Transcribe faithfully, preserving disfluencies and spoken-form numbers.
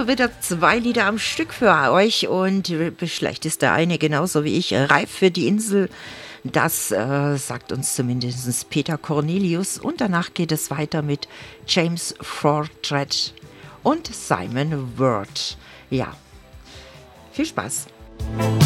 wieder zwei Lieder am Stück für euch und schlecht ist der eine genauso wie ich. Reif für die Insel, das äh, sagt uns zumindest Peter Cornelius. Und danach geht es weiter mit James Fortred und Simon Ward. Ja, viel Spaß.